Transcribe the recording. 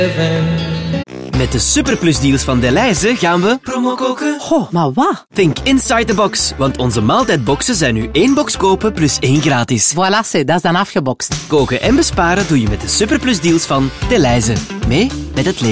Met de superplusdeals van Delhaize gaan we promo koken. Goh, maar wat? Think inside the box, want onze maaltijdboxen zijn nu 1 box kopen plus 1 gratis. Voilà, dat is dan afgebokst. Koken en besparen doe je met de superplusdeals van Delhaize. Mee met het leven.